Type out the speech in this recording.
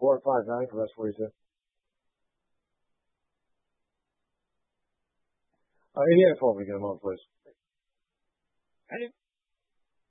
459 for us, 42. Indiana 12, we get a moment, please.